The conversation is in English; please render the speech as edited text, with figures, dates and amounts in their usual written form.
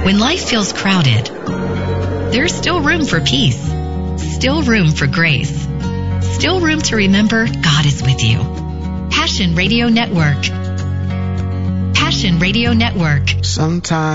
When life feels crowded, there's still room for peace, still room for grace, still room to remember God is with you. Passion Radio Network. Passion Radio Network. Sometimes